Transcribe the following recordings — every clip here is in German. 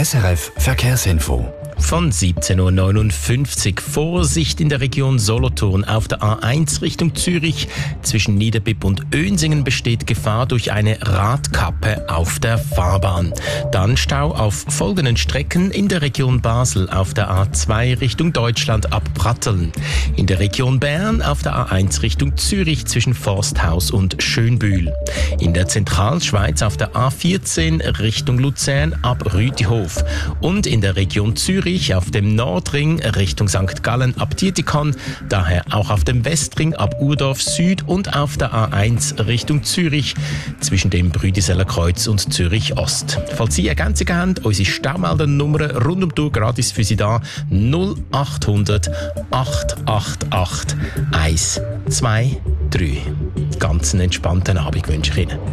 SRF Verkehrsinfo. Von 17.59 Uhr. Vorsicht in der Region Solothurn. Auf der A1 Richtung Zürich zwischen Niederbipp und Önsingen besteht Gefahr durch eine Radkappe auf der Fahrbahn. Dann Stau auf folgenden Strecken in der Region Basel auf der A2 Richtung Deutschland ab Pratteln. In der Region Bern auf der A1 Richtung Zürich zwischen Forsthaus und Schönbühl. In der Zentralschweiz auf der A14 Richtung Luzern ab Rütihof. Und in der Region Zürich auf dem Nordring Richtung St. Gallen ab Dietikon, daher auch auf dem Westring ab Urdorf Süd und auf der A1 Richtung Zürich zwischen dem Brüdiseller Kreuz und Zürich Ost. Falls Sie ergänzungen haben, unsere Staumeldernummer rund um die Uhr gratis für Sie da 0800 888 123. Ganz einen entspannten Abend wünsche ich Ihnen.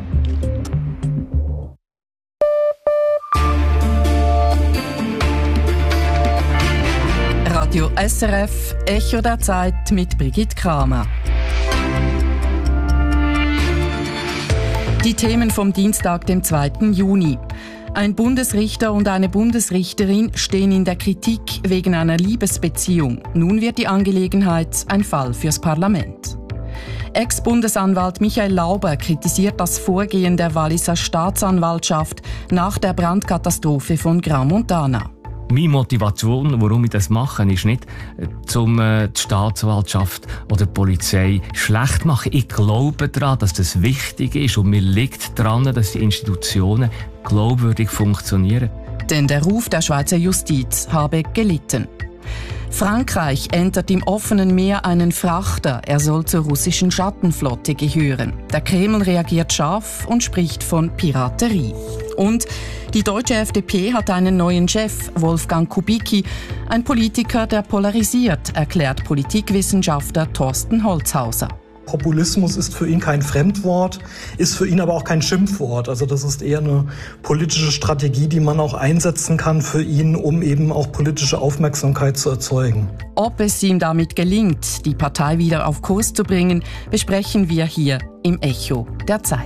Radio SRF, Echo der Zeit mit Brigitte Kramer. Die Themen vom Dienstag, dem 2. Juni. Ein Bundesrichter und eine Bundesrichterin stehen in der Kritik wegen einer Liebesbeziehung. Nun wird die Angelegenheit ein Fall fürs Parlament. Ex-Bundesanwalt Michael Lauber kritisiert das Vorgehen der Walliser Staatsanwaltschaft nach der Brandkatastrophe von Grand Montana. Meine Motivation, warum ich das mache, ist nicht, um die Staatsanwaltschaft oder die Polizei schlecht zu machen. Ich glaube daran, dass das wichtig ist und mir liegt daran, dass die Institutionen glaubwürdig funktionieren. Denn der Ruf der Schweizer Justiz habe gelitten. Frankreich entert im offenen Meer einen Frachter. Er soll zur russischen Schattenflotte gehören. Der Kreml reagiert scharf und spricht von Piraterie. Und die deutsche FDP hat einen neuen Chef, Wolfgang Kubicki, ein Politiker, der polarisiert, erklärt Politikwissenschaftler Thorsten Holzhauser. Populismus ist für ihn kein Fremdwort, ist für ihn aber auch kein Schimpfwort. Also das ist eher eine politische Strategie, die man auch einsetzen kann für ihn, um eben auch politische Aufmerksamkeit zu erzeugen. Ob es ihm damit gelingt, die Partei wieder auf Kurs zu bringen, besprechen wir hier im Echo der Zeit.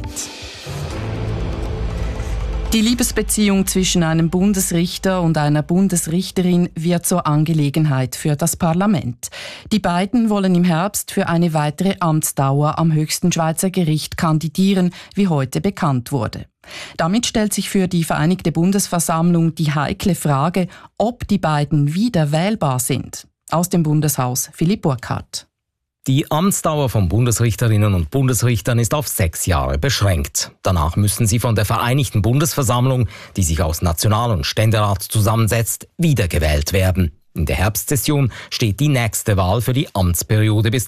Die Liebesbeziehung zwischen einem Bundesrichter und einer Bundesrichterin wird zur Angelegenheit für das Parlament. Die beiden wollen im Herbst für eine weitere Amtsdauer am höchsten Schweizer Gericht kandidieren, wie heute bekannt wurde. Damit stellt sich für die Vereinigte Bundesversammlung die heikle Frage, ob die beiden wieder wählbar sind. Aus dem Bundeshaus Philipp Burkhardt. Die Amtsdauer von Bundesrichterinnen und Bundesrichtern ist auf 6 Jahre beschränkt. Danach müssen sie von der Vereinigten Bundesversammlung, die sich aus National- und Ständerat zusammensetzt, wiedergewählt werden. In der Herbstsession steht die nächste Wahl für die Amtsperiode bis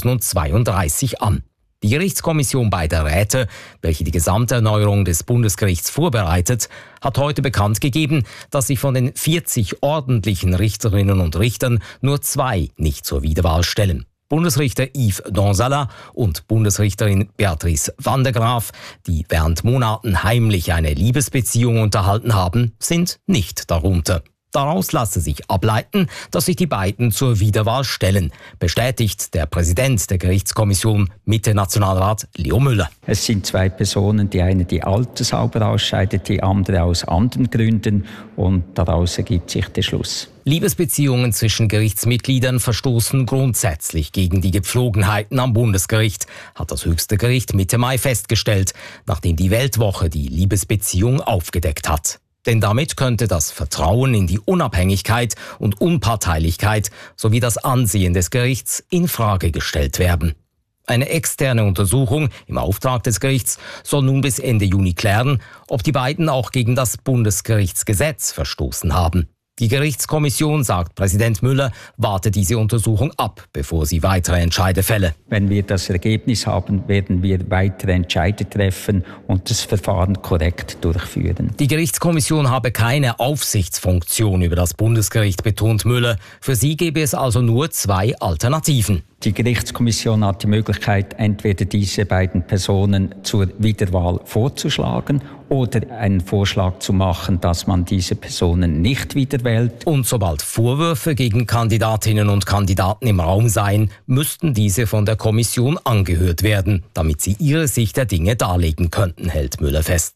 2032 an. Die Gerichtskommission beider Räte, welche die gesamte Erneuerung des Bundesgerichts vorbereitet, hat heute bekannt gegeben, dass sich von den 40 ordentlichen Richterinnen und Richtern nur 2 nicht zur Wiederwahl stellen. Bundesrichter Yves Donsala und Bundesrichterin Beatrice van der Graaf, die während Monaten heimlich eine Liebesbeziehung unterhalten haben, sind nicht darunter. Daraus lasse sich ableiten, dass sich die beiden zur Wiederwahl stellen, bestätigt der Präsident der Gerichtskommission Mitte-Nationalrat Leo Müller. Es sind 2 Personen, die eine die altershalber ausscheidet, die andere aus anderen Gründen, und daraus ergibt sich der Schluss. Liebesbeziehungen zwischen Gerichtsmitgliedern verstoßen grundsätzlich gegen die Gepflogenheiten am Bundesgericht, hat das höchste Gericht Mitte Mai festgestellt, nachdem die Weltwoche die Liebesbeziehung aufgedeckt hat. Denn damit könnte das Vertrauen in die Unabhängigkeit und Unparteilichkeit sowie das Ansehen des Gerichts in Frage gestellt werden. Eine externe Untersuchung im Auftrag des Gerichts soll nun bis Ende Juni klären, ob die beiden auch gegen das Bundesgerichtsgesetz verstoßen haben. Die Gerichtskommission, sagt Präsident Müller, warte diese Untersuchung ab, bevor sie weitere Entscheide fälle. Wenn wir das Ergebnis haben, werden wir weitere Entscheide treffen und das Verfahren korrekt durchführen. Die Gerichtskommission habe keine Aufsichtsfunktion über das Bundesgericht, betont Müller. Für sie gäbe es also nur 2 Alternativen. Die Gerichtskommission hat die Möglichkeit, entweder diese beiden Personen zur Wiederwahl vorzuschlagen oder einen Vorschlag zu machen, dass man diese Personen nicht wiederwählt. Und sobald Vorwürfe gegen Kandidatinnen und Kandidaten im Raum seien, müssten diese von der Kommission angehört werden, damit sie ihre Sicht der Dinge darlegen könnten, hält Müller fest.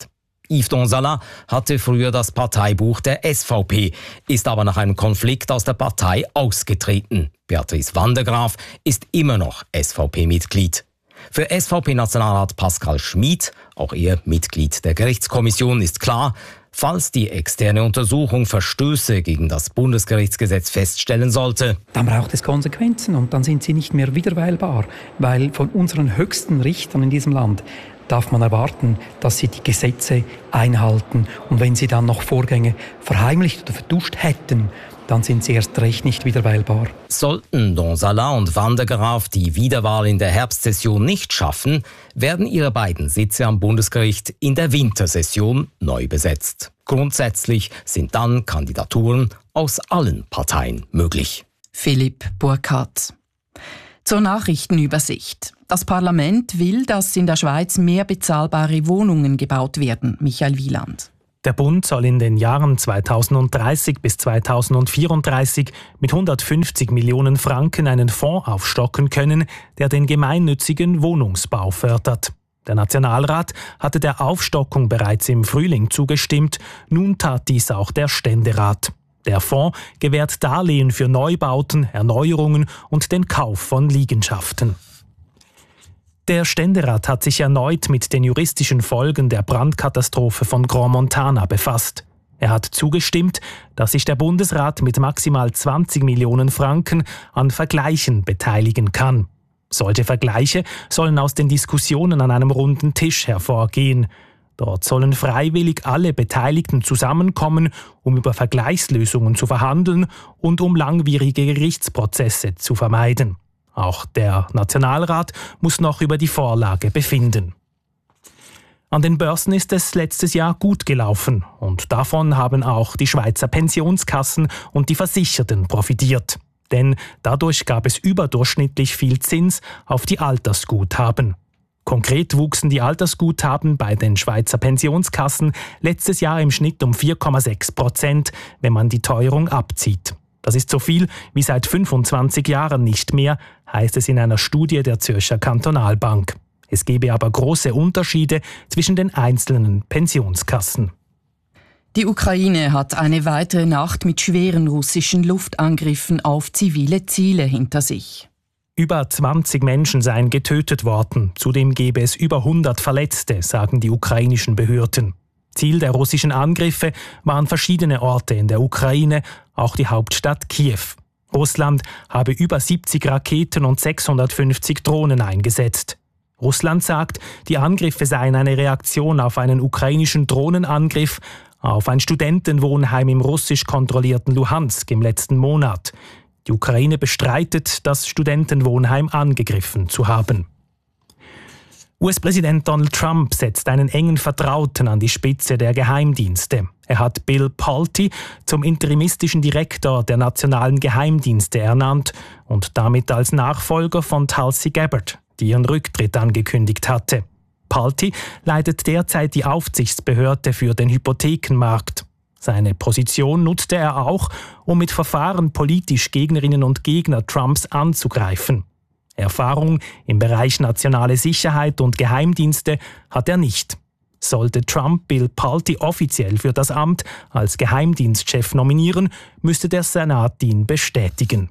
Yves Donsala hatte früher das Parteibuch der SVP, ist aber nach einem Konflikt aus der Partei ausgetreten. Beatrice van der Graaf ist immer noch SVP-Mitglied. Für SVP-Nationalrat Pascal Schmid, auch er Mitglied der Gerichtskommission, ist klar, falls die externe Untersuchung Verstöße gegen das Bundesgerichtsgesetz feststellen sollte, dann braucht es Konsequenzen und dann sind sie nicht mehr wiederwählbar, weil von unseren höchsten Richtern in diesem Land darf man erwarten, dass sie die Gesetze einhalten. Und wenn sie dann noch Vorgänge verheimlicht oder verduscht hätten, dann sind sie erst recht nicht wiederwählbar. Sollten Donsala und van der Graaf die Wiederwahl in der Herbstsession nicht schaffen, werden ihre beiden Sitze am Bundesgericht in der Wintersession neu besetzt. Grundsätzlich sind dann Kandidaturen aus allen Parteien möglich. Philipp Burkhardt. Zur Nachrichtenübersicht. Das Parlament will, dass in der Schweiz mehr bezahlbare Wohnungen gebaut werden. Michael Wieland. Der Bund soll in den Jahren 2030 bis 2034 mit 150 Millionen Franken einen Fonds aufstocken können, der den gemeinnützigen Wohnungsbau fördert. Der Nationalrat hatte der Aufstockung bereits im Frühling zugestimmt, nun tat dies auch der Ständerat. Der Fonds gewährt Darlehen für Neubauten, Erneuerungen und den Kauf von Liegenschaften. Der Ständerat hat sich erneut mit den juristischen Folgen der Brandkatastrophe von Grand Montana befasst. Er hat zugestimmt, dass sich der Bundesrat mit maximal 20 Millionen Franken an Vergleichen beteiligen kann. Solche Vergleiche sollen aus den Diskussionen an einem runden Tisch hervorgehen. Dort sollen freiwillig alle Beteiligten zusammenkommen, um über Vergleichslösungen zu verhandeln und um langwierige Gerichtsprozesse zu vermeiden. Auch der Nationalrat muss noch über die Vorlage befinden. An den Börsen ist es letztes Jahr gut gelaufen und davon haben auch die Schweizer Pensionskassen und die Versicherten profitiert. Denn dadurch gab es überdurchschnittlich viel Zins auf die Altersguthaben. Konkret wuchsen die Altersguthaben bei den Schweizer Pensionskassen letztes Jahr im Schnitt um 4,6%, wenn man die Teuerung abzieht. Das ist so viel wie seit 25 Jahren nicht mehr, heißt es in einer Studie der Zürcher Kantonalbank. Es gebe aber große Unterschiede zwischen den einzelnen Pensionskassen. Die Ukraine hat eine weitere Nacht mit schweren russischen Luftangriffen auf zivile Ziele hinter sich. Über 20 Menschen seien getötet worden, zudem gebe es über 100 Verletzte, sagen die ukrainischen Behörden. Ziel der russischen Angriffe waren verschiedene Orte in der Ukraine, auch die Hauptstadt Kiew. Russland habe über 70 Raketen und 650 Drohnen eingesetzt. Russland sagt, die Angriffe seien eine Reaktion auf einen ukrainischen Drohnenangriff auf ein Studentenwohnheim im russisch kontrollierten Luhansk im letzten Monat. Die Ukraine bestreitet, das Studentenwohnheim angegriffen zu haben. US-Präsident Donald Trump setzt einen engen Vertrauten an die Spitze der Geheimdienste. Er hat Bill Pulte zum interimistischen Direktor der nationalen Geheimdienste ernannt und damit als Nachfolger von Tulsi Gabbard, die ihren Rücktritt angekündigt hatte. Pulte leitet derzeit die Aufsichtsbehörde für den Hypothekenmarkt. Seine Position nutzte er auch, um mit Verfahren politisch Gegnerinnen und Gegner Trumps anzugreifen. Erfahrung im Bereich nationale Sicherheit und Geheimdienste hat er nicht. Sollte Trump Bill Pulte offiziell für das Amt als Geheimdienstchef nominieren, müsste der Senat ihn bestätigen.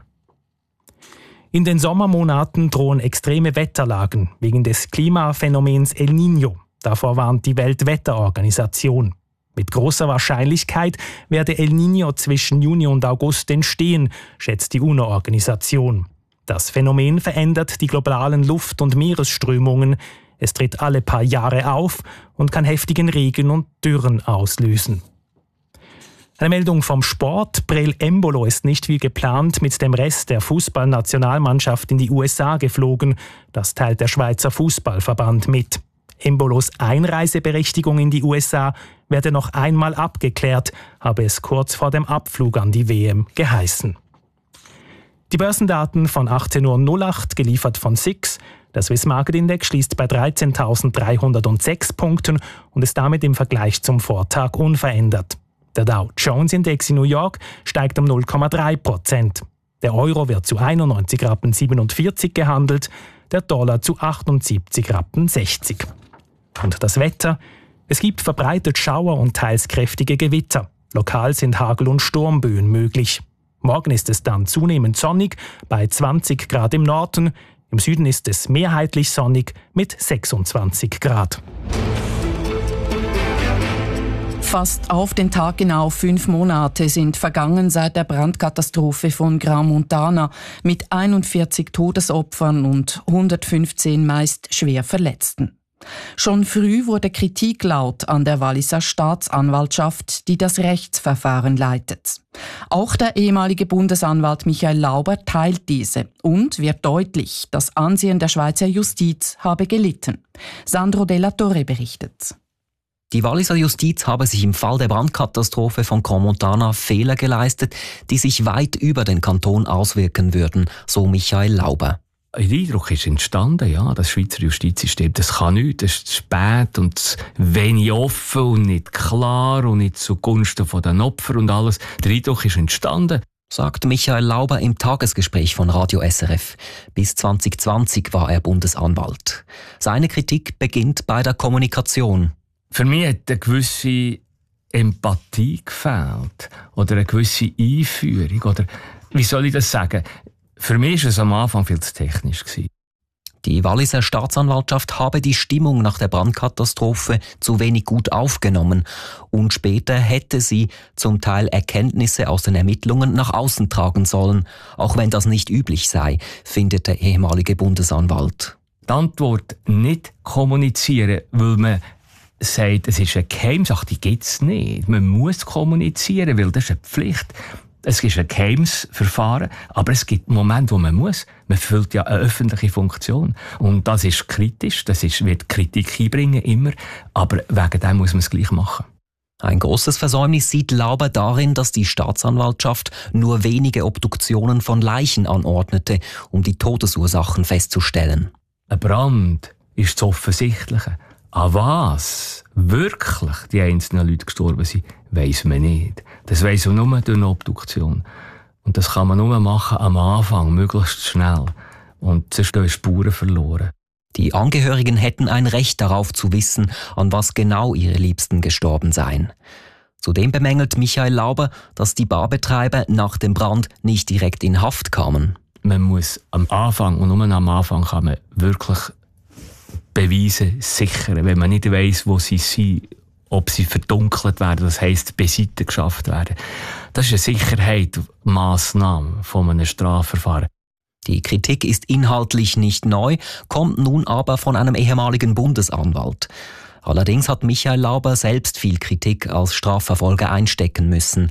In den Sommermonaten drohen extreme Wetterlagen wegen des Klimaphänomens El Niño. Davor warnt die Weltwetterorganisation. Mit großer Wahrscheinlichkeit werde El Niño zwischen Juni und August entstehen, schätzt die UNO-Organisation. Das Phänomen verändert die globalen Luft- und Meeresströmungen. Es tritt alle paar Jahre auf und kann heftigen Regen und Dürren auslösen. Eine Meldung vom Sport. Breel Embolo ist nicht wie geplant mit dem Rest der Fußballnationalmannschaft in die USA geflogen. Das teilt der Schweizer Fußballverband mit. Embolos Einreiseberechtigung in die USA werde noch einmal abgeklärt, habe es kurz vor dem Abflug an die WM geheißen. Die Börsendaten von 18.08 Uhr, geliefert von SIX. Der Swiss Market Index schließt bei 13.306 Punkten und ist damit im Vergleich zum Vortag unverändert. Der Dow Jones Index in New York steigt um 0,3%. Der Euro wird zu 91,47 Rappen gehandelt, der Dollar zu 78,60 Rappen. Und das Wetter: Es gibt verbreitet Schauer und teils kräftige Gewitter. Lokal sind Hagel- und Sturmböen möglich. Morgen ist es dann zunehmend sonnig, bei 20 Grad im Norden. Im Süden ist es mehrheitlich sonnig mit 26 Grad. Fast auf den Tag genau 5 Monate sind vergangen seit der Brandkatastrophe von Grand Montana mit 41 Todesopfern und 115 meist schwer Verletzten. Schon früh wurde Kritik laut an der Walliser Staatsanwaltschaft, die das Rechtsverfahren leitet. Auch der ehemalige Bundesanwalt Michael Lauber teilt diese und wird deutlich, das Ansehen der Schweizer Justiz habe gelitten. Sandro Della Torre berichtet. Die Walliser Justiz habe sich im Fall der Brandkatastrophe von Grand Montana Fehler geleistet, die sich weit über den Kanton auswirken würden, so Michael Lauber. Ein Eindruck ist entstanden, ja, das Schweizer Justizsystem, das kann nichts, das ist zu spät und zu wenig offen und nicht klar und nicht zugunsten der Opfer und alles. Der Eindruck ist entstanden, sagt Michael Lauber im Tagesgespräch von Radio SRF. Bis 2020 war er Bundesanwalt. Seine Kritik beginnt bei der Kommunikation. Für mich hat eine gewisse Empathie gefehlt oder eine gewisse Einführung oder wie soll ich das sagen? Für mich war es am Anfang viel zu technisch. Die Walliser Staatsanwaltschaft habe die Stimmung nach der Brandkatastrophe zu wenig gut aufgenommen und später hätte sie zum Teil Erkenntnisse aus den Ermittlungen nach außen tragen sollen, auch wenn das nicht üblich sei, findet der ehemalige Bundesanwalt. Die Antwort nicht kommunizieren, weil man sagt, es ist eine Geheimsache, die gibt es nicht. Man muss kommunizieren, weil das ist eine Pflicht. Es ist ein geheimes Verfahren, aber es gibt Momente, wo man muss. Man erfüllt ja eine öffentliche Funktion. Und das ist kritisch, wird Kritik einbringen, immer. Aber wegen dem muss man es gleich machen. Ein grosses Versäumnis sieht Lauber darin, dass die Staatsanwaltschaft nur wenige Obduktionen von Leichen anordnete, um die Todesursachen festzustellen. Ein Brand ist das Offensichtliche. An was wirklich die einzelnen Leute gestorben sind, weiss man nicht. Das weiss man nur durch eine Obduktion. Und das kann man nur machen am Anfang, möglichst schnell. Und sonst gehen Spuren verloren. Die Angehörigen hätten ein Recht darauf zu wissen, an was genau ihre Liebsten gestorben seien. Zudem bemängelt Michael Lauber, dass die Barbetreiber nach dem Brand nicht direkt in Haft kamen. Man muss am Anfang, und nur am Anfang kann man wirklich Beweise sichern, wenn man nicht weiss, wo sie sind, ob sie verdunkelt werden, das heisst, beiseite geschafft werden. Das ist eine Sicherheitsmaßnahme von einem Strafverfahren. Die Kritik ist inhaltlich nicht neu, kommt nun aber von einem ehemaligen Bundesanwalt. Allerdings hat Michael Lauber selbst viel Kritik als Strafverfolger einstecken müssen.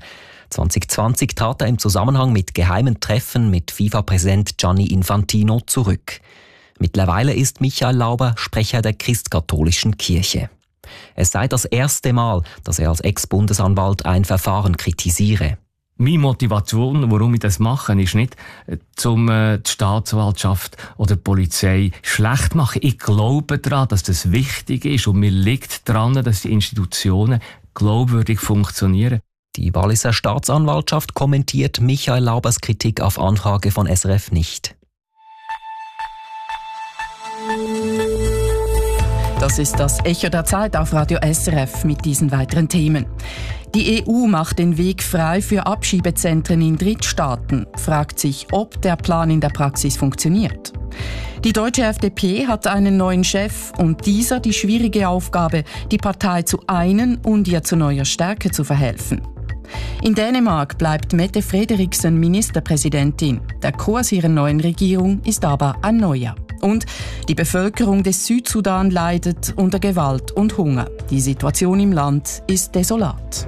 2020 trat er im Zusammenhang mit geheimen Treffen mit FIFA-Präsident Gianni Infantino zurück. Mittlerweile ist Michael Lauber Sprecher der christkatholischen Kirche. Es sei das erste Mal, dass er als Ex-Bundesanwalt ein Verfahren kritisiere. Meine Motivation, warum ich das mache, ist nicht, die Staatsanwaltschaft oder die Polizei schlecht zu machen. Ich glaube daran, dass das wichtig ist und mir liegt daran, dass die Institutionen glaubwürdig funktionieren. Die Walliser Staatsanwaltschaft kommentiert Michael Laubers Kritik auf Anfrage von SRF nicht. Das ist das Echo der Zeit auf Radio SRF mit diesen weiteren Themen. Die EU macht den Weg frei für Abschiebezentren in Drittstaaten, fragt sich, ob der Plan in der Praxis funktioniert. Die deutsche FDP hat einen neuen Chef und dieser die schwierige Aufgabe, die Partei zu einen und ihr zu neuer Stärke zu verhelfen. In Dänemark bleibt Mette Frederiksen Ministerpräsidentin. Der Kurs ihrer neuen Regierung ist aber ein neuer. Und die Bevölkerung des Südsudan leidet unter Gewalt und Hunger. Die Situation im Land ist desolat.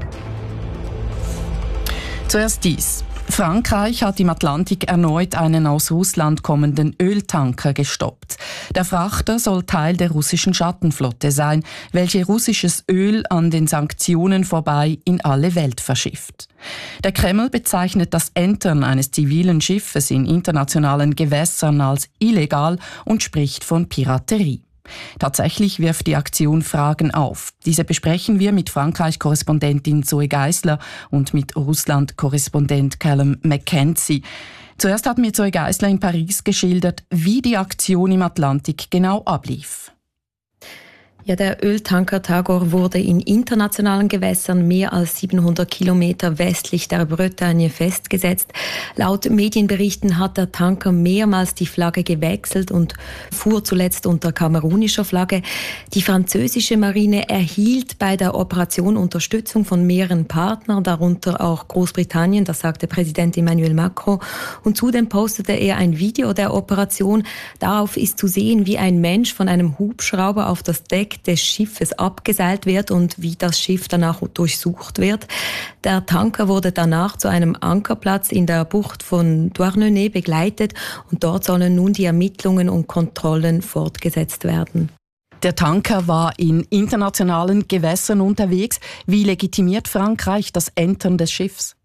Zuerst dies. Frankreich hat im Atlantik erneut einen aus Russland kommenden Öltanker gestoppt. Der Frachter soll Teil der russischen Schattenflotte sein, welche russisches Öl an den Sanktionen vorbei in alle Welt verschifft. Der Kreml bezeichnet das Entern eines zivilen Schiffes in internationalen Gewässern als illegal und spricht von Piraterie. Tatsächlich wirft die Aktion Fragen auf. Diese besprechen wir mit Frankreich-Korrespondentin Zoe Geisler und mit Russland-Korrespondent Callum McKenzie. Zuerst hat mir Zoe Geisler in Paris geschildert, wie die Aktion im Atlantik genau ablief. Ja, der Öltanker Tagor wurde in internationalen Gewässern mehr als 700 Kilometer westlich der Bretagne festgesetzt. Laut Medienberichten hat der Tanker mehrmals die Flagge gewechselt und fuhr zuletzt unter kamerunischer Flagge. Die französische Marine erhielt bei der Operation Unterstützung von mehreren Partnern, darunter auch Großbritannien, das sagte Präsident Emmanuel Macron. Und zudem postete er ein Video der Operation. Darauf ist zu sehen, wie ein Mensch von einem Hubschrauber auf das Deck des Schiffes abgeseilt wird und wie das Schiff danach durchsucht wird. Der Tanker wurde danach zu einem Ankerplatz in der Bucht von Douarnenez begleitet und dort sollen nun die Ermittlungen und Kontrollen fortgesetzt werden. Der Tanker war in internationalen Gewässern unterwegs. Wie legitimiert Frankreich das Entern des Schiffs?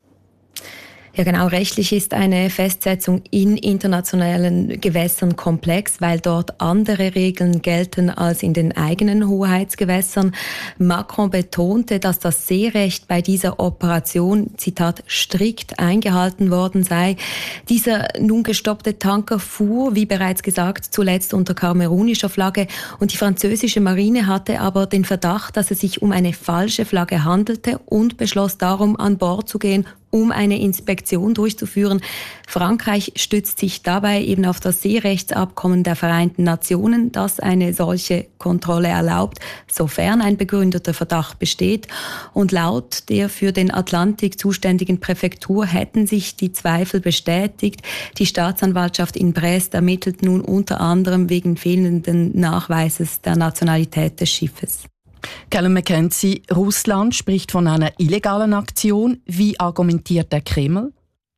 Ja, genau. Rechtlich ist eine Festsetzung in internationalen Gewässern komplex, weil dort andere Regeln gelten als in den eigenen Hoheitsgewässern. Macron betonte, dass das Seerecht bei dieser Operation, Zitat, strikt eingehalten worden sei. Dieser nun gestoppte Tanker fuhr, wie bereits gesagt, zuletzt unter kamerunischer Flagge und die französische Marine hatte aber den Verdacht, dass es sich um eine falsche Flagge handelte und beschloss darum, an Bord zu gehen, um eine Inspektion durchzuführen. Frankreich stützt sich dabei eben auf das Seerechtsabkommen der Vereinten Nationen, das eine solche Kontrolle erlaubt, sofern ein begründeter Verdacht besteht. Und laut der für den Atlantik zuständigen Präfektur hätten sich die Zweifel bestätigt. Die Staatsanwaltschaft in Brest ermittelt nun unter anderem wegen fehlenden Nachweises der Nationalität des Schiffes. Callum McKenzie, Russland spricht von einer illegalen Aktion. Wie argumentiert der Kreml?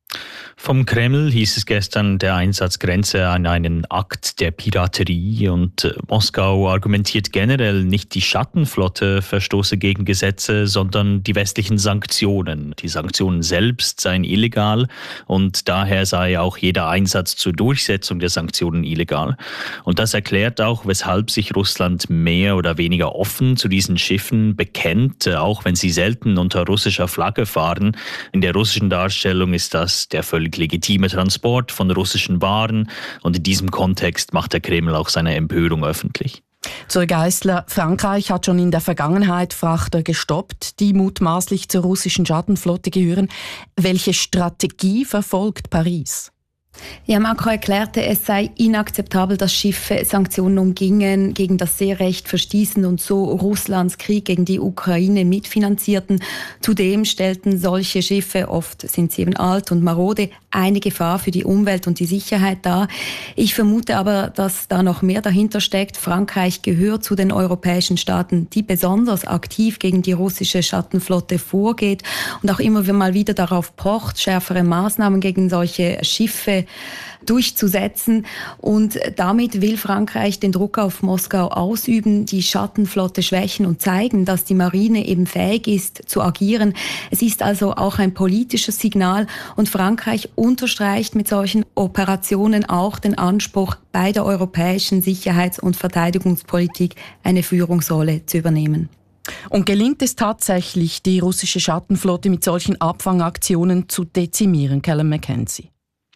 Vom Kreml hieß es gestern, der Einsatz grenze an einen Akt der Piraterie und Moskau argumentiert generell, nicht die Schattenflotte verstoße gegen Gesetze, sondern die westlichen Sanktionen. Die Sanktionen selbst seien illegal und daher sei auch jeder Einsatz zur Durchsetzung der Sanktionen illegal. Und das erklärt auch, weshalb sich Russland mehr oder weniger offen zu diesen Schiffen bekennt, auch wenn sie selten unter russischer Flagge fahren. In der russischen Darstellung ist das der völlig legitime Transport von russischen Waren und in diesem Kontext macht der Kreml auch seine Empörung öffentlich. Zur Geissler, Frankreich hat schon in der Vergangenheit Frachter gestoppt, die mutmaßlich zur russischen Schattenflotte gehören. Welche Strategie verfolgt Paris? Ja, Macron erklärte, es sei inakzeptabel, dass Schiffe Sanktionen umgingen, gegen das Seerecht verstießen und so Russlands Krieg gegen die Ukraine mitfinanzierten. Zudem stellten solche Schiffe, oft sind sie eben alt und marode, eine Gefahr für die Umwelt und die Sicherheit dar. Ich vermute aber, dass da noch mehr dahinter steckt. Frankreich gehört zu den europäischen Staaten, die besonders aktiv gegen die russische Schattenflotte vorgeht und auch immer mal wieder darauf pocht, schärfere Maßnahmen gegen solche Schiffe durchzusetzen. Und damit will Frankreich den Druck auf Moskau ausüben, die Schattenflotte schwächen und zeigen, dass die Marine eben fähig ist zu agieren. Es ist also auch ein politisches Signal und Frankreich unterstreicht mit solchen Operationen auch den Anspruch, bei der europäischen Sicherheits- und Verteidigungspolitik eine Führungsrolle zu übernehmen. Und gelingt es tatsächlich, die russische Schattenflotte mit solchen Abfangaktionen zu dezimieren, Callum McKenzie?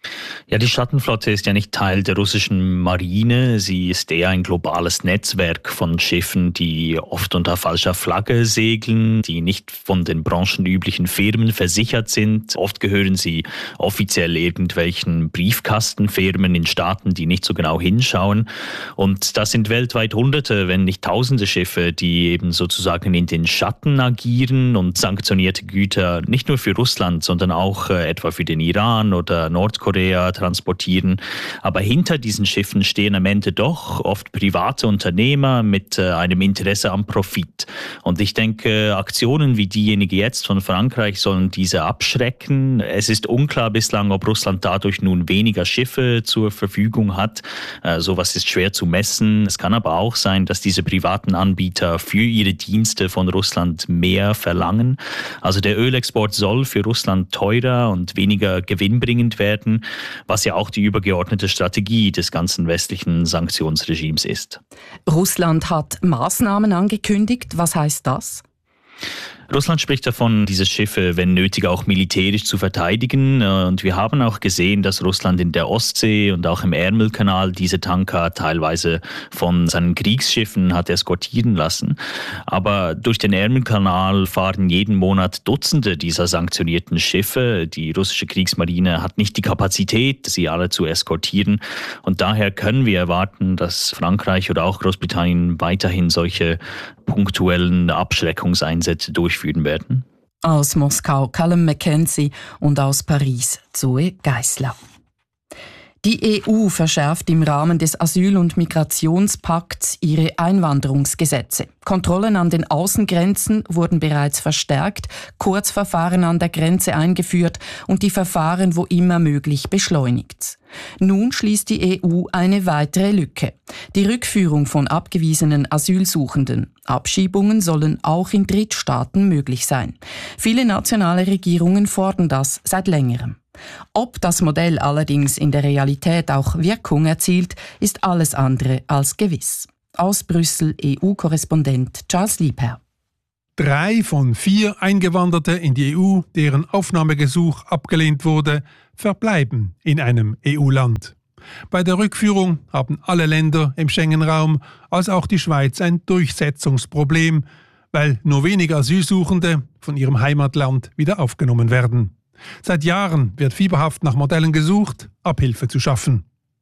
Ja, die Schattenflotte ist ja nicht Teil der russischen Marine. Sie ist eher ein globales Netzwerk von Schiffen, die oft unter falscher Flagge segeln, die nicht von den branchenüblichen Firmen versichert sind. Oft gehören sie offiziell irgendwelchen Briefkastenfirmen in Staaten, die nicht so genau hinschauen. Und das sind weltweit Hunderte, wenn nicht Tausende Schiffe, die eben sozusagen in den Schatten agieren und sanktionierte Güter nicht nur für Russland, sondern auch etwa für den Iran oder Nordkorea transportieren. Aber hinter diesen Schiffen stehen am Ende doch oft private Unternehmer mit einem Interesse am Profit. Und ich denke, Aktionen wie diejenige jetzt von Frankreich sollen diese abschrecken. Es ist unklar bislang, ob Russland dadurch nun weniger Schiffe zur Verfügung hat. Sowas ist schwer zu messen. Es kann aber auch sein, dass diese privaten Anbieter für ihre Dienste von Russland mehr verlangen. Also der Ölexport soll für Russland teurer und weniger gewinnbringend werden, was ja auch die übergeordnete Strategie des ganzen westlichen Sanktionsregimes ist. Russland hat Maßnahmen angekündigt. Was heißt das? Russland spricht davon, diese Schiffe, wenn nötig, auch militärisch zu verteidigen. Und wir haben auch gesehen, dass Russland in der Ostsee und auch im Ärmelkanal diese Tanker teilweise von seinen Kriegsschiffen hat eskortieren lassen. Aber durch den Ärmelkanal fahren jeden Monat Dutzende dieser sanktionierten Schiffe. Die russische Kriegsmarine hat nicht die Kapazität, sie alle zu eskortieren. Und daher können wir erwarten, dass Frankreich oder auch Großbritannien weiterhin solche punktuellen Abschreckungseinsätze durchführen werden. Aus Moskau Callum McKenzie und aus Paris Zoe Geissler. Die EU verschärft im Rahmen des Asyl- und Migrationspakts ihre Einwanderungsgesetze. Kontrollen an den Außengrenzen wurden bereits verstärkt, Kurzverfahren an der Grenze eingeführt und die Verfahren wo immer möglich beschleunigt. Nun schließt die EU eine weitere Lücke. Die Rückführung von abgewiesenen Asylsuchenden. Abschiebungen sollen auch in Drittstaaten möglich sein. Viele nationale Regierungen fordern das seit längerem. Ob das Modell allerdings in der Realität auch Wirkung erzielt, ist alles andere als gewiss. Aus Brüssel EU-Korrespondent Charles Liebherr. 3 von 4 Eingewanderte in die EU, deren Aufnahmegesuch abgelehnt wurde, verbleiben in einem EU-Land. Bei der Rückführung haben alle Länder im Schengen-Raum, als auch die Schweiz, ein Durchsetzungsproblem, weil nur wenige Asylsuchende von ihrem Heimatland wieder aufgenommen werden. Seit Jahren wird fieberhaft nach Modellen gesucht, Abhilfe zu schaffen.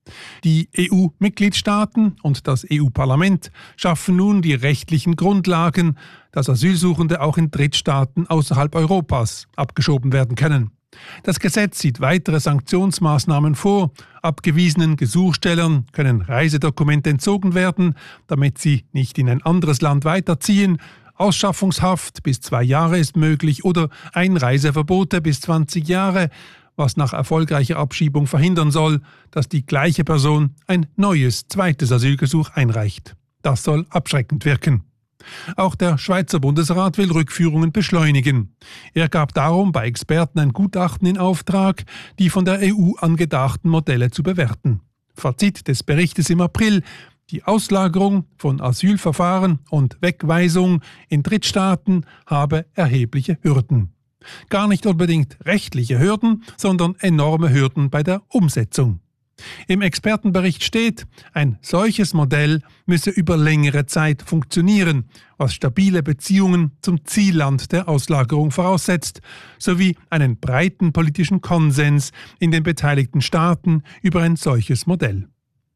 Die EU-Mitgliedstaaten und das EU-Parlament schaffen nun die rechtlichen Grundlagen, dass Asylsuchende auch in Drittstaaten außerhalb Europas abgeschoben werden können. Das Gesetz sieht weitere Sanktionsmaßnahmen vor. Abgewiesenen Gesuchstellern können Reisedokumente entzogen werden, damit sie nicht in ein anderes Land weiterziehen. Ausschaffungshaft bis 2 Jahre ist möglich oder Einreiseverbote bis 20 Jahre, was nach erfolgreicher Abschiebung verhindern soll, dass die gleiche Person ein neues, zweites Asylgesuch einreicht. Das soll abschreckend wirken. Auch der Schweizer Bundesrat will Rückführungen beschleunigen. Er gab darum bei Experten ein Gutachten in Auftrag, die von der EU angedachten Modelle zu bewerten. Fazit des Berichtes im April: Die Auslagerung von Asylverfahren und Wegweisung in Drittstaaten habe erhebliche Hürden. Gar nicht unbedingt rechtliche Hürden, sondern enorme Hürden bei der Umsetzung. Im Expertenbericht steht, ein solches Modell müsse über längere Zeit funktionieren, was stabile Beziehungen zum Zielland der Auslagerung voraussetzt, sowie einen breiten politischen Konsens in den beteiligten Staaten über ein solches Modell.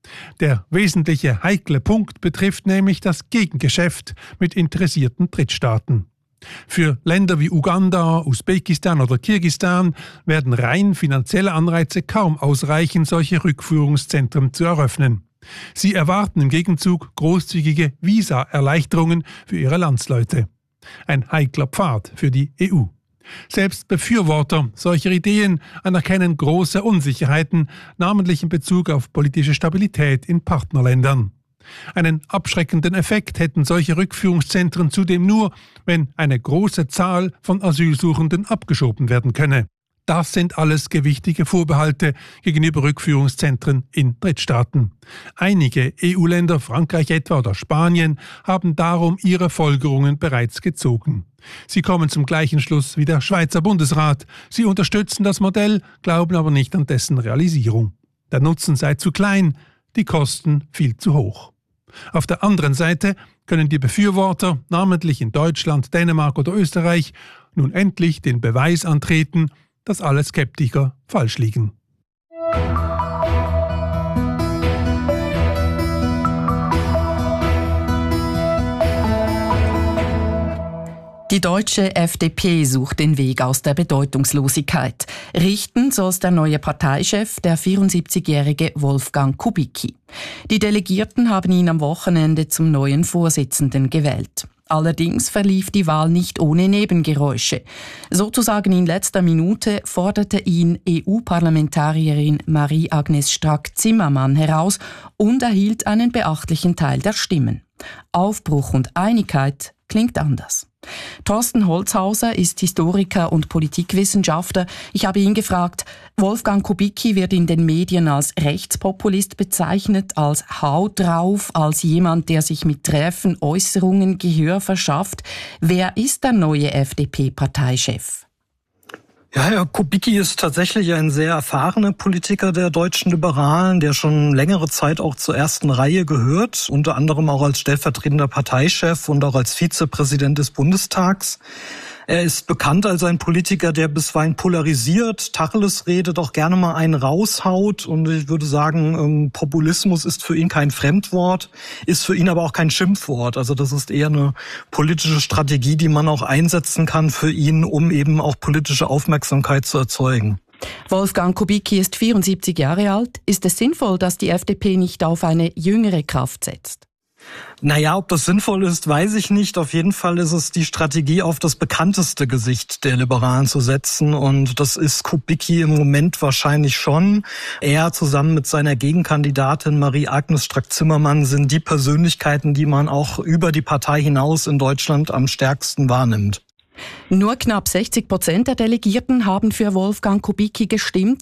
Der wesentliche heikle Punkt betrifft nämlich das Gegengeschäft mit interessierten Drittstaaten. Für Länder wie Uganda, Usbekistan oder Kirgisistan werden rein finanzielle Anreize kaum ausreichen, solche Rückführungszentren zu eröffnen. Sie erwarten im Gegenzug großzügige Visa-Erleichterungen für ihre Landsleute. Ein heikler Pfad für die EU. Selbst Befürworter solcher Ideen anerkennen große Unsicherheiten, namentlich in Bezug auf politische Stabilität in Partnerländern. Einen abschreckenden Effekt hätten solche Rückführungszentren zudem nur, wenn eine große Zahl von Asylsuchenden abgeschoben werden könne. Das sind alles gewichtige Vorbehalte gegenüber Rückführungszentren in Drittstaaten. Einige EU-Länder, Frankreich etwa oder Spanien, haben darum ihre Folgerungen bereits gezogen. Sie kommen zum gleichen Schluss wie der Schweizer Bundesrat. Sie unterstützen das Modell, glauben aber nicht an dessen Realisierung. Der Nutzen sei zu klein, die Kosten viel zu hoch. Auf der anderen Seite können die Befürworter, namentlich in Deutschland, Dänemark oder Österreich, nun endlich den Beweis antreten, dass alle Skeptiker falsch liegen. Die deutsche FDP sucht den Weg aus der Bedeutungslosigkeit. Richten soll es der neue Parteichef, der 74-jährige Wolfgang Kubicki. Die Delegierten haben ihn am Wochenende zum neuen Vorsitzenden gewählt. Allerdings verlief die Wahl nicht ohne Nebengeräusche. Sozusagen in letzter Minute forderte ihn EU-Parlamentarierin Marie-Agnes Strack-Zimmermann heraus und erhielt einen beachtlichen Teil der Stimmen. Aufbruch und Einigkeit klingt anders. Thorsten Holzhauser ist Historiker und Politikwissenschaftler. Ich habe ihn gefragt, Wolfgang Kubicki wird in den Medien als Rechtspopulist bezeichnet, als Haut drauf, als jemand, der sich mit träfen Äußerungen Gehör verschafft. Wer ist der neue FDP-Parteichef? Ja, Herr Kubicki ist tatsächlich ein sehr erfahrener Politiker der deutschen Liberalen, der schon längere Zeit auch zur ersten Reihe gehört, unter anderem auch als stellvertretender Parteichef und auch als Vizepräsident des Bundestags. Er ist bekannt als ein Politiker, der bisweilen polarisiert, Tacheles redet, auch gerne mal einen raushaut. Und ich würde sagen, Populismus ist für ihn kein Fremdwort, ist für ihn aber auch kein Schimpfwort. Also das ist eher eine politische Strategie, die man auch einsetzen kann für ihn, um eben auch politische Aufmerksamkeit zu erzeugen. Wolfgang Kubicki ist 74 Jahre alt. Ist es sinnvoll, dass die FDP nicht auf eine jüngere Kraft setzt? Naja, ob das sinnvoll ist, weiß ich nicht. Auf jeden Fall ist es die Strategie, auf das bekannteste Gesicht der Liberalen zu setzen. Und das ist Kubicki im Moment wahrscheinlich schon. Er zusammen mit seiner Gegenkandidatin Marie-Agnes Strack-Zimmermann sind die Persönlichkeiten, die man auch über die Partei hinaus in Deutschland am stärksten wahrnimmt. Nur knapp 60% der Delegierten haben für Wolfgang Kubicki gestimmt.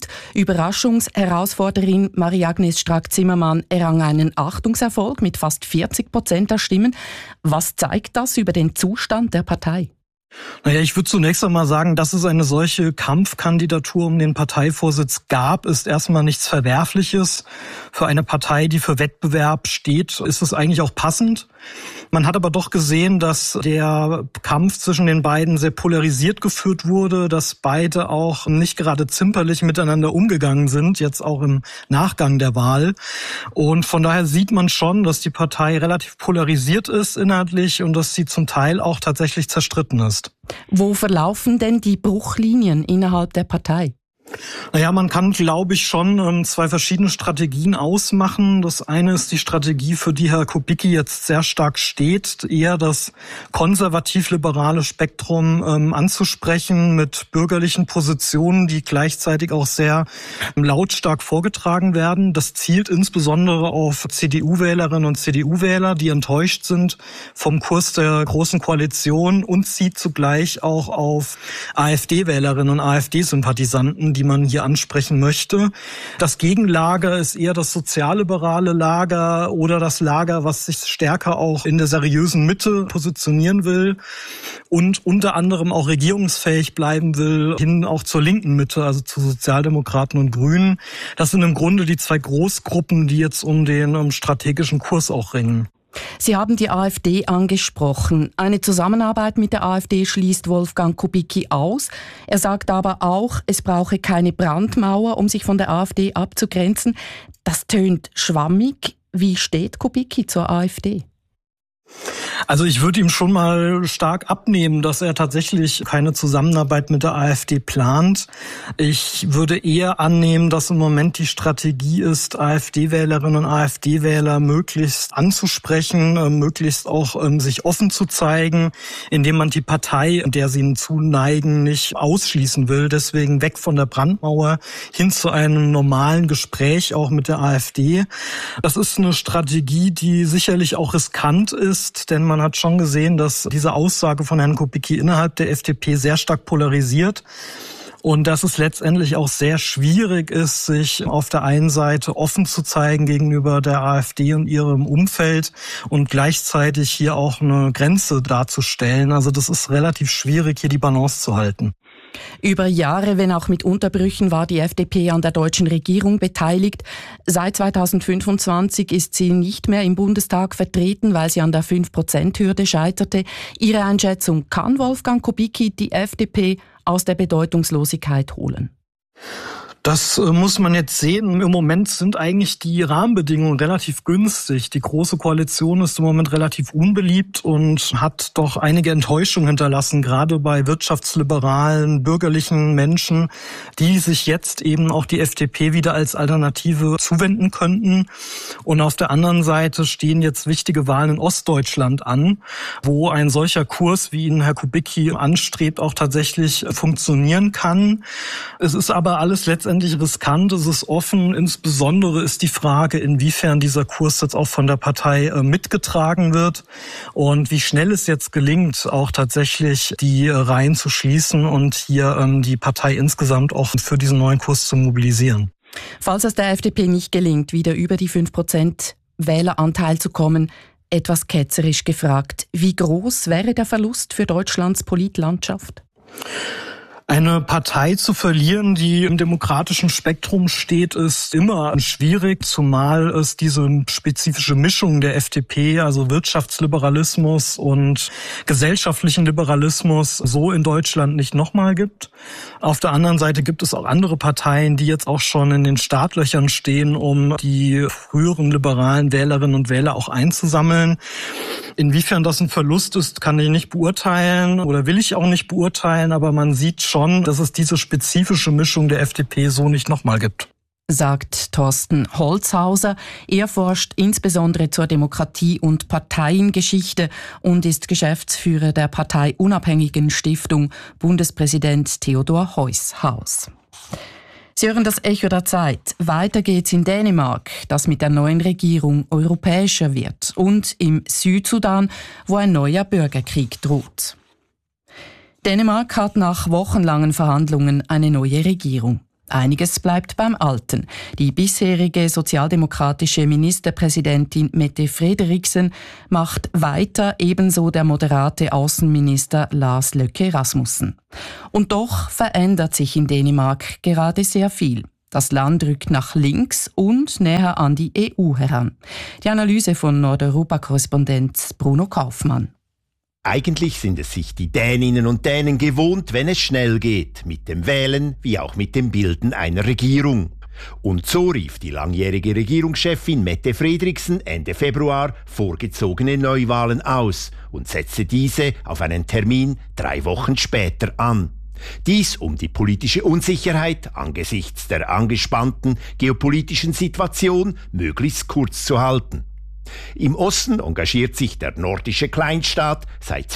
Überraschungsherausforderin Marie-Agnes Strack-Zimmermann errang einen Achtungserfolg mit fast 40% der Stimmen. Was zeigt das über den Zustand der Partei? Naja, ich würde zunächst einmal sagen, dass es eine solche Kampfkandidatur um den Parteivorsitz gab, ist erstmal nichts Verwerfliches. Für eine Partei, die für Wettbewerb steht, ist es eigentlich auch passend. Man hat aber doch gesehen, dass der Kampf zwischen den beiden sehr polarisiert geführt wurde, dass beide auch nicht gerade zimperlich miteinander umgegangen sind, jetzt auch im Nachgang der Wahl. Und von daher sieht man schon, dass die Partei relativ polarisiert ist inhaltlich und dass sie zum Teil auch tatsächlich zerstritten ist. Wo verlaufen denn die Bruchlinien innerhalb der Partei? Naja, man kann, glaube ich, schon zwei verschiedene Strategien ausmachen. Das eine ist die Strategie, für die Herr Kubicki jetzt sehr stark steht, eher das konservativ-liberale Spektrum anzusprechen mit bürgerlichen Positionen, die gleichzeitig auch sehr lautstark vorgetragen werden. Das zielt insbesondere auf CDU-Wählerinnen und CDU-Wähler, die enttäuscht sind vom Kurs der Großen Koalition, und zieht zugleich auch auf AfD-Wählerinnen und AfD-Sympathisanten, die man hier ansprechen möchte. Das Gegenlager ist eher das sozialliberale Lager oder das Lager, was sich stärker auch in der seriösen Mitte positionieren will und unter anderem auch regierungsfähig bleiben will, hin auch zur linken Mitte, also zu Sozialdemokraten und Grünen. Das sind im Grunde die zwei Großgruppen, die jetzt um den strategischen Kurs auch ringen. Sie haben die AfD angesprochen. Eine Zusammenarbeit mit der AfD schließt Wolfgang Kubicki aus. Er sagt aber auch, es brauche keine Brandmauer, um sich von der AfD abzugrenzen. Das tönt schwammig. Wie steht Kubicki zur AfD? Also ich würde ihm schon mal stark abnehmen, dass er tatsächlich keine Zusammenarbeit mit der AfD plant. Ich würde eher annehmen, dass im Moment die Strategie ist, AfD-Wählerinnen und AfD-Wähler möglichst anzusprechen, möglichst auch sich offen zu zeigen, indem man die Partei, der sie zuneigen, nicht ausschließen will. Deswegen weg von der Brandmauer hin zu einem normalen Gespräch auch mit der AfD. Das ist eine Strategie, die sicherlich auch riskant ist, denn man hat schon gesehen, dass diese Aussage von Herrn Kubicki innerhalb der FDP sehr stark polarisiert und dass es letztendlich auch sehr schwierig ist, sich auf der einen Seite offen zu zeigen gegenüber der AfD und ihrem Umfeld und gleichzeitig hier auch eine Grenze darzustellen. Also das ist relativ schwierig, hier die Balance zu halten. Über Jahre, wenn auch mit Unterbrüchen, war die FDP an der deutschen Regierung beteiligt. Seit 2025 ist sie nicht mehr im Bundestag vertreten, weil sie an der 5%-Hürde scheiterte. Ihre Einschätzung: Kann Wolfgang Kubicki die FDP aus der Bedeutungslosigkeit holen? Das muss man jetzt sehen. Im Moment sind eigentlich die Rahmenbedingungen relativ günstig. Die Große Koalition ist im Moment relativ unbeliebt und hat doch einige Enttäuschungen hinterlassen, gerade bei wirtschaftsliberalen, bürgerlichen Menschen, die sich jetzt eben auch die FDP wieder als Alternative zuwenden könnten. Und auf der anderen Seite stehen jetzt wichtige Wahlen in Ostdeutschland an, wo ein solcher Kurs, wie ihn Herr Kubicki anstrebt, auch tatsächlich funktionieren kann. Es ist aber alles letztendlich letztendlich riskant, es ist offen. Insbesondere ist die Frage, inwiefern dieser Kurs jetzt auch von der Partei mitgetragen wird und wie schnell es jetzt gelingt, auch tatsächlich die Reihen zu schließen und hier die Partei insgesamt auch für diesen neuen Kurs zu mobilisieren. Falls es der FDP nicht gelingt, wieder über die 5% Wähleranteil zu kommen, etwas ketzerisch gefragt, wie groß wäre der Verlust für Deutschlands Politlandschaft? Eine Partei zu verlieren, die im demokratischen Spektrum steht, ist immer schwierig, zumal es diese spezifische Mischung der FDP, also Wirtschaftsliberalismus und gesellschaftlichen Liberalismus, so in Deutschland nicht nochmal gibt. Auf der anderen Seite gibt es auch andere Parteien, die jetzt auch schon in den Startlöchern stehen, um die früheren liberalen Wählerinnen und Wähler auch einzusammeln. Inwiefern das ein Verlust ist, kann ich nicht beurteilen oder will ich auch nicht beurteilen, aber man sieht schon, dass es diese spezifische Mischung der FDP so nicht nochmal gibt. Sagt Thorsten Holzhauser. Er forscht insbesondere zur Demokratie- und Parteiengeschichte und ist Geschäftsführer der parteiunabhängigen Stiftung Bundespräsident Theodor Heuss Haus. Sie hören das Echo der Zeit. Weiter geht's in Dänemark, das mit der neuen Regierung europäischer wird, und im Südsudan, wo ein neuer Bürgerkrieg droht. Dänemark hat nach wochenlangen Verhandlungen eine neue Regierung. Einiges bleibt beim Alten. Die bisherige sozialdemokratische Ministerpräsidentin Mette Frederiksen macht weiter, ebenso der moderate Außenminister Lars Løkke Rasmussen. Und doch verändert sich in Dänemark gerade sehr viel. Das Land rückt nach links und näher an die EU heran. Die Analyse von Nordeuropa-Korrespondent Bruno Kaufmann. Eigentlich sind es sich die Däninnen und Dänen gewohnt, wenn es schnell geht, mit dem Wählen wie auch mit dem Bilden einer Regierung. Und so rief die langjährige Regierungschefin Mette Frederiksen Ende Februar vorgezogene Neuwahlen aus und setzte diese auf einen Termin 3 Wochen später an. Dies, um die politische Unsicherheit angesichts der angespannten geopolitischen Situation möglichst kurz zu halten. Im Osten engagiert sich der nordische Kleinstaat seit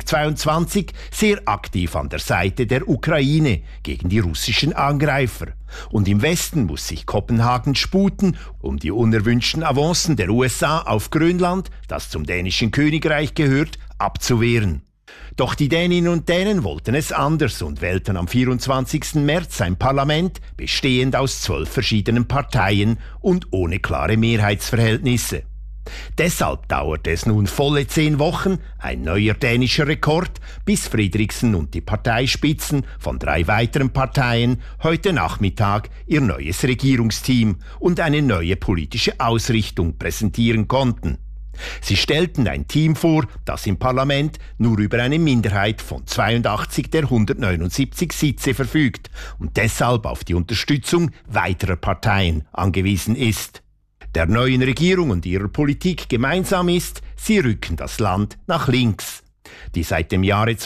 2022 sehr aktiv an der Seite der Ukraine gegen die russischen Angreifer. Und im Westen muss sich Kopenhagen sputen, um die unerwünschten Avancen der USA auf Grönland, das zum dänischen Königreich gehört, abzuwehren. Doch die Däninnen und Dänen wollten es anders und wählten am 24. März ein Parlament, bestehend aus 12 verschiedenen Parteien und ohne klare Mehrheitsverhältnisse. Deshalb dauerte es nun volle 10 Wochen, ein neuer dänischer Rekord, bis Frederiksen und die Parteispitzen von 3 weiteren Parteien heute Nachmittag ihr neues Regierungsteam und eine neue politische Ausrichtung präsentieren konnten. Sie stellten ein Team vor, das im Parlament nur über eine Minderheit von 82 der 179 Sitze verfügt und deshalb auf die Unterstützung weiterer Parteien angewiesen ist. Der neuen Regierung und ihrer Politik gemeinsam ist, sie rücken das Land nach links. Die seit dem Jahre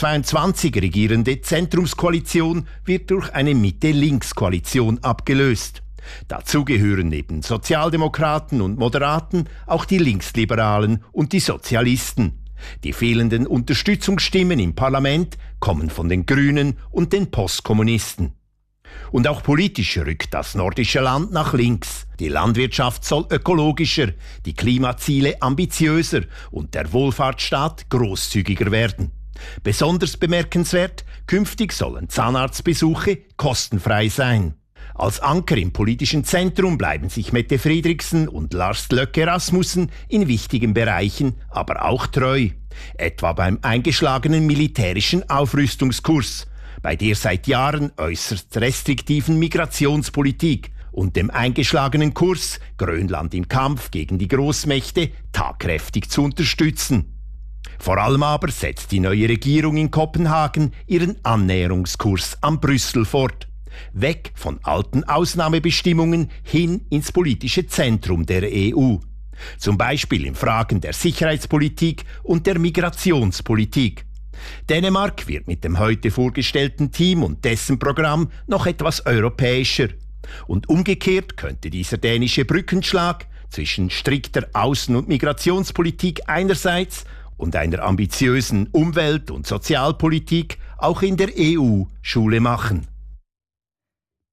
2022 regierende Zentrumskoalition wird durch eine Mitte-Links-Koalition abgelöst. Dazu gehören neben Sozialdemokraten und Moderaten auch die Linksliberalen und die Sozialisten. Die fehlenden Unterstützungsstimmen im Parlament kommen von den Grünen und den Postkommunisten. Und auch politisch rückt das nordische Land nach links. Die Landwirtschaft soll ökologischer, die Klimaziele ambitiöser und der Wohlfahrtsstaat großzügiger werden. Besonders bemerkenswert, künftig sollen Zahnarztbesuche kostenfrei sein. Als Anker im politischen Zentrum bleiben sich Mette Frederiksen und Lars Løkke Rasmussen in wichtigen Bereichen aber auch treu. Etwa beim eingeschlagenen militärischen Aufrüstungskurs, bei der seit Jahren äußerst restriktiven Migrationspolitik und dem eingeschlagenen Kurs, Grönland im Kampf gegen die Großmächte tatkräftig zu unterstützen. Vor allem aber setzt die neue Regierung in Kopenhagen ihren Annäherungskurs an Brüssel fort. Weg von alten Ausnahmebestimmungen hin ins politische Zentrum der EU. Zum Beispiel in Fragen der Sicherheitspolitik und der Migrationspolitik. Dänemark wird mit dem heute vorgestellten Team und dessen Programm noch etwas europäischer. Und umgekehrt könnte dieser dänische Brückenschlag zwischen strikter Außen- und Migrationspolitik einerseits und einer ambitiösen Umwelt- und Sozialpolitik auch in der EU Schule machen.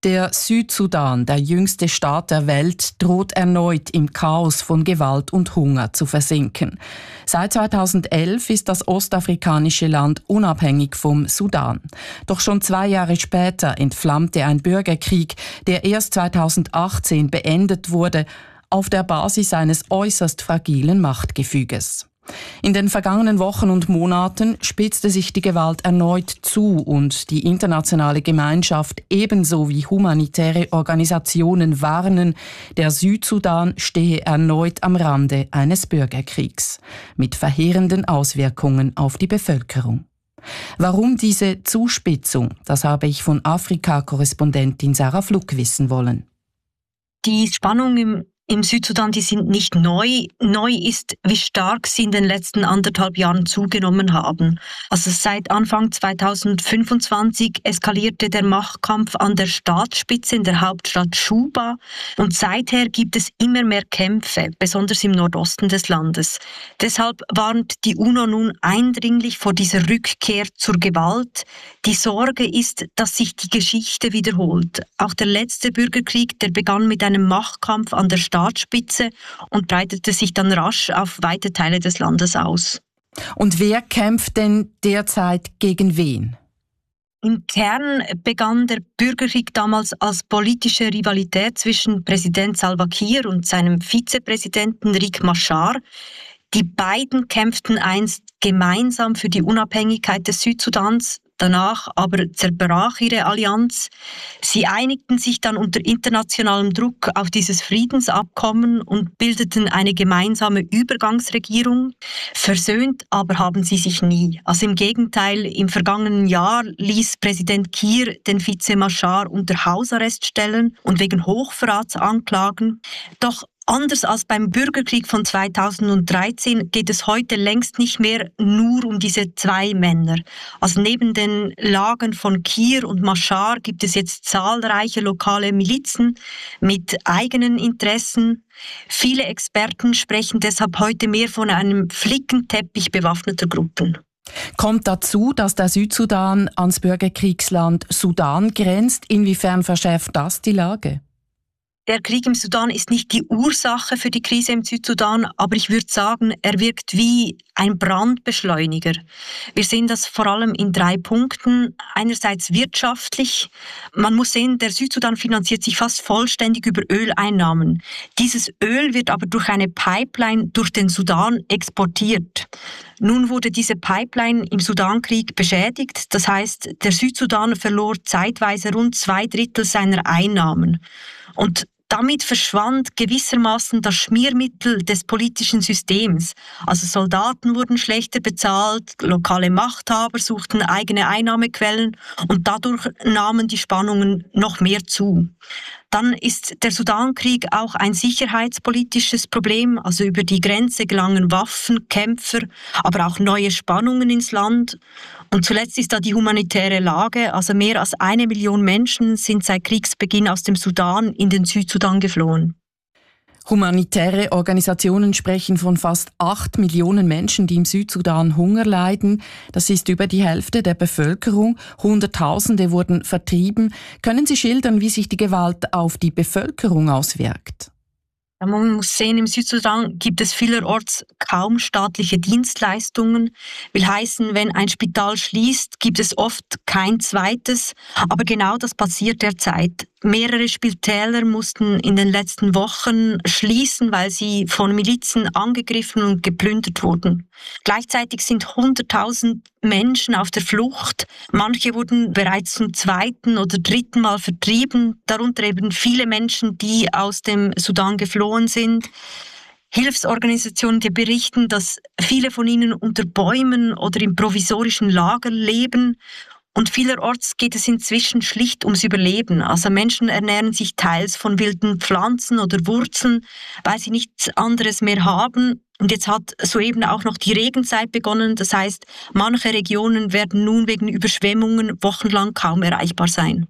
Der Südsudan, der jüngste Staat der Welt, droht erneut im Chaos von Gewalt und Hunger zu versinken. Seit 2011 ist das ostafrikanische Land unabhängig vom Sudan. Doch schon 2 Jahre später entflammte ein Bürgerkrieg, der erst 2018 beendet wurde, auf der Basis eines äußerst fragilen Machtgefüges. In den vergangenen Wochen und Monaten spitzte sich die Gewalt erneut zu und die internationale Gemeinschaft ebenso wie humanitäre Organisationen warnen, der Südsudan stehe erneut am Rande eines Bürgerkriegs mit verheerenden Auswirkungen auf die Bevölkerung. Warum diese Zuspitzung, das habe ich von Afrika-Korrespondentin Sarah Fluck wissen wollen. Die Spannung im Südsudan, die sind nicht neu. Neu ist, wie stark sie in den letzten 1,5 Jahren zugenommen haben. Also seit Anfang 2025 eskalierte der Machtkampf an der Staatsspitze in der Hauptstadt Juba. Und seither gibt es immer mehr Kämpfe, besonders im Nordosten des Landes. Deshalb warnt die UNO nun eindringlich vor dieser Rückkehr zur Gewalt. Die Sorge ist, dass sich die Geschichte wiederholt. Auch der letzte Bürgerkrieg, der begann mit einem Machtkampf an der Staatsspitze und breitete sich dann rasch auf weite Teile des Landes aus. Und wer kämpft denn derzeit gegen wen? Im Kern begann der Bürgerkrieg damals als politische Rivalität zwischen Präsident Salva Kiir und seinem Vizepräsidenten Riek Machar. Die beiden kämpften einst gemeinsam für die Unabhängigkeit des Südsudans. Danach aber zerbrach ihre Allianz. Sie einigten sich dann unter internationalem Druck auf dieses Friedensabkommen und bildeten eine gemeinsame Übergangsregierung. Versöhnt aber haben sie sich nie. Also im Gegenteil, im vergangenen Jahr ließ Präsident Kiir den Vize Machar unter Hausarrest stellen und wegen Hochverrats anklagen. Doch anders als beim Bürgerkrieg von 2013 geht es heute längst nicht mehr nur um diese 2 Männer. Also neben den Lagern von Kiir und Machar gibt es jetzt zahlreiche lokale Milizen mit eigenen Interessen. Viele Experten sprechen deshalb heute mehr von einem Flickenteppich bewaffneter Gruppen. Kommt dazu, dass der Südsudan ans Bürgerkriegsland Sudan grenzt. Inwiefern verschärft das die Lage? Der Krieg im Sudan ist nicht die Ursache für die Krise im Südsudan, aber ich würde sagen, er wirkt wie ein Brandbeschleuniger. Wir sehen das vor allem in 3 Punkten. Einerseits wirtschaftlich. Man muss sehen, der Südsudan finanziert sich fast vollständig über Öleinnahmen. Dieses Öl wird aber durch eine Pipeline durch den Sudan exportiert. Nun wurde diese Pipeline im Sudankrieg beschädigt. Das heißt, der Südsudan verlor zeitweise rund 2/3 seiner Einnahmen. Und damit verschwand gewissermaßen das Schmiermittel des politischen Systems. Also Soldaten wurden schlechter bezahlt, lokale Machthaber suchten eigene Einnahmequellen und dadurch nahmen die Spannungen noch mehr zu. Dann ist der Sudankrieg auch ein sicherheitspolitisches Problem. Also über die Grenze gelangen Waffen, Kämpfer, aber auch neue Spannungen ins Land. Und zuletzt ist da die humanitäre Lage. Also mehr als 1 Million Menschen sind seit Kriegsbeginn aus dem Sudan in den Südsudan geflohen. Humanitäre Organisationen sprechen von fast 8 Millionen Menschen, die im Südsudan Hunger leiden. Das ist über die Hälfte der Bevölkerung. Hunderttausende wurden vertrieben. Können Sie schildern, wie sich die Gewalt auf die Bevölkerung auswirkt? Man muss sehen, im Südsudan gibt es vielerorts kaum staatliche Dienstleistungen. Will heißen, wenn ein Spital schließt, gibt es oft kein zweites. Aber genau das passiert derzeit. Mehrere Spitäler mussten in den letzten Wochen schließen, weil sie von Milizen angegriffen und geplündert wurden. Gleichzeitig sind 100.000 Menschen auf der Flucht. Manche wurden bereits zum 2. oder 3. Mal vertrieben, darunter eben viele Menschen, die aus dem Sudan geflohen sind. Hilfsorganisationen, die berichten, dass viele von ihnen unter Bäumen oder in provisorischen Lagern leben. Und vielerorts geht es inzwischen schlicht ums Überleben. Also Menschen ernähren sich teils von wilden Pflanzen oder Wurzeln, weil sie nichts anderes mehr haben. Und jetzt hat soeben auch noch die Regenzeit begonnen. Das heißt, manche Regionen werden nun wegen Überschwemmungen wochenlang kaum erreichbar sein.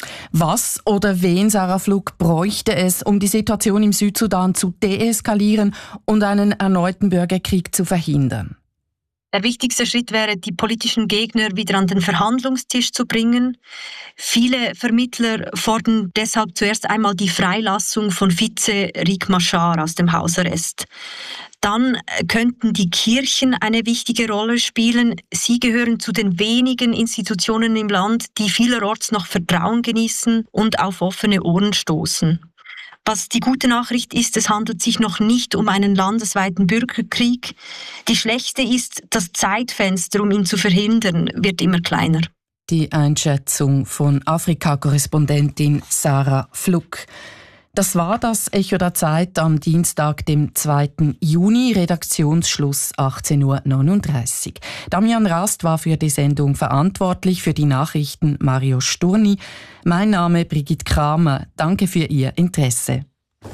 Was oder wen, Sarah Fluck, bräuchte es, um die Situation im Südsudan zu deeskalieren und einen erneuten Bürgerkrieg zu verhindern? Der wichtigste Schritt wäre, die politischen Gegner wieder an den Verhandlungstisch zu bringen. Viele Vermittler fordern deshalb zuerst einmal die Freilassung von Vize Riek Machar aus dem Hausarrest. Dann könnten die Kirchen eine wichtige Rolle spielen. Sie gehören zu den wenigen Institutionen im Land, die vielerorts noch Vertrauen genießen und auf offene Ohren stoßen. Was die gute Nachricht ist, es handelt sich noch nicht um einen landesweiten Bürgerkrieg. Die schlechte ist, das Zeitfenster, um ihn zu verhindern, wird immer kleiner. Die Einschätzung von Afrika-Korrespondentin Sarah Fluck. Das war das Echo der Zeit am Dienstag, dem 2. Juni, Redaktionsschluss 18.39 Uhr. Damian Rast war für die Sendung verantwortlich, für die Nachrichten Mario Sturni. Mein Name Brigitte Kramer. Danke für Ihr Interesse.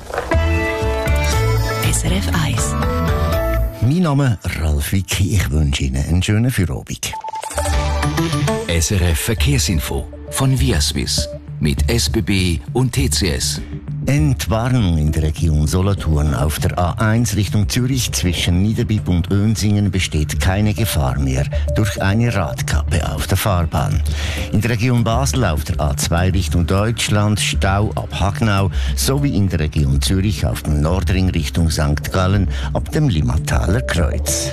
SRF 1. Mein Name Ralf Wicki. Ich wünsche Ihnen einen schönen Feierabend. SRF Verkehrsinfo von Viaswiss mit SBB und TCS. Entwarnung in der Region Solothurn. Auf der A1 Richtung Zürich zwischen Niederbipp und Önsingen besteht keine Gefahr mehr durch eine Radkappe auf der Fahrbahn. In der Region Basel auf der A2 Richtung Deutschland Stau ab Hagnau sowie in der Region Zürich auf dem Nordring Richtung St. Gallen ab dem Limmataler Kreuz.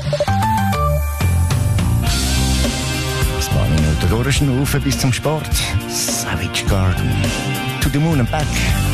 Ein paar Minuten durchschnaufen bis zum Sport. Savage Garden. To the moon and back.